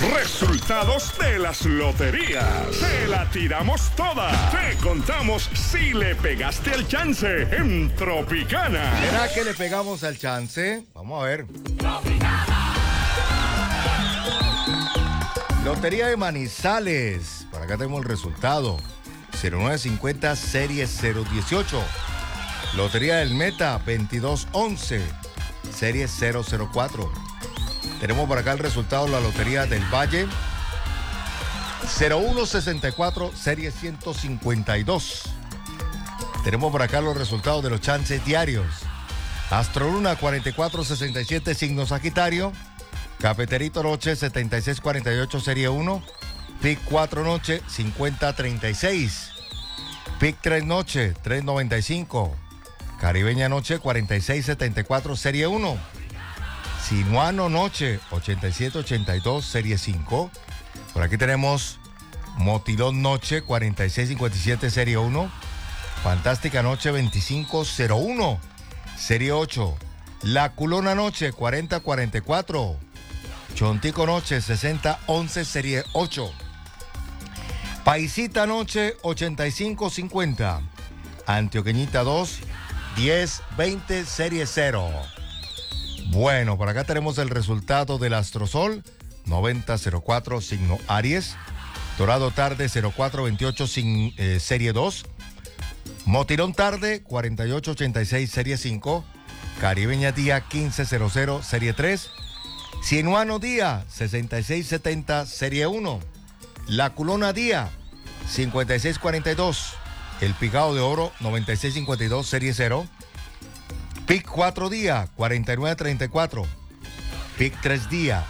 Resultados de las loterías. Te la tiramos toda. Te contamos si le pegaste al chance en Tropicana. ¿Será que le pegamos al chance? Vamos a ver. Lotería de Manizales. Por acá tenemos el resultado. 0950 serie 018. Lotería del Meta 2211 serie 004. Tenemos por acá el resultado de la Lotería del Valle 0164 serie 152. Tenemos por acá los resultados de los chances diarios. Astroluna 4467 signo Sagitario. Cafeterito Noche 7648 serie 1. PIC 4 Noche 5036. PIC 3 Noche 395. Caribeña Noche 4674 serie 1. Sinuano Noche 8782 serie 5. Por aquí tenemos Motilón Noche 4657 serie 1. Fantástica Noche 2501 serie 8. La Culona Noche 4044. Chontico Noche 6011 serie 8. Paisita Noche 8550. Antioqueñita 2 1020 serie 0. Bueno, por acá tenemos el resultado del Astrosol 9004 signo Aries. Dorado Tarde 0428 serie 2. Motilón Tarde 4886 serie 5. Caribeña Día 1500 serie 3. Sinuano Día 6670 serie 1. La Culona Día 5642. El Picado de Oro 9652 serie 0. PIC 4 Día 4934. PIC 3 Día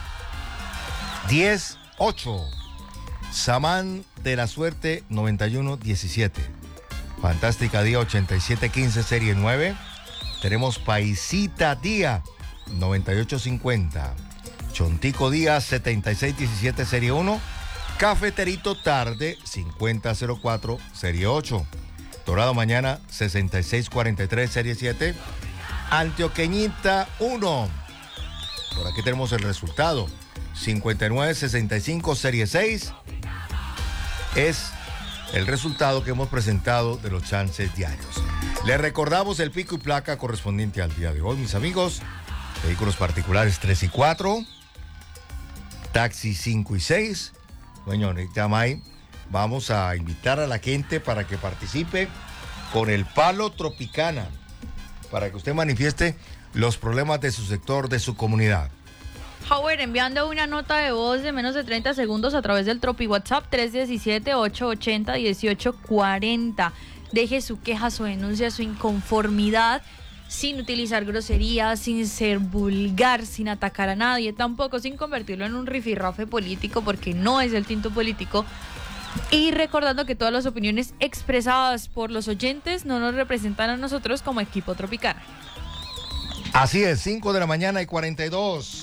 108. Samán de la Suerte 9117. Fantástica Día 8715 serie 9. Tenemos Paisita Día 9850. Chontico Día 7617 serie 1. Cafeterito Tarde 5004 serie 8. Dorado Mañana 6643 serie 7. Antioqueñita 1. Por aquí tenemos el resultado. 5965 serie 6. Es el resultado que hemos presentado de los chances diarios. Les recordamos el pico y placa correspondiente al día de hoy, mis amigos. Vehículos particulares 3 y 4. Taxi 5 y 6. Bueno, Tamay, vamos a invitar a la gente para que participe con el palo Tropicana, para que usted manifieste los problemas de su sector, de su comunidad. Howard, enviando una nota de voz de menos de 30 segundos a través del Tropi WhatsApp 317-880-1840. Deje su queja, su denuncia, su inconformidad, sin utilizar groserías, sin ser vulgar, sin atacar a nadie, tampoco sin convertirlo en un rifirrafe político, porque no es el tinto político. Y recordando que todas las opiniones expresadas por los oyentes no nos representan a nosotros como equipo Tropicana. Así es, 5 de la mañana y 42.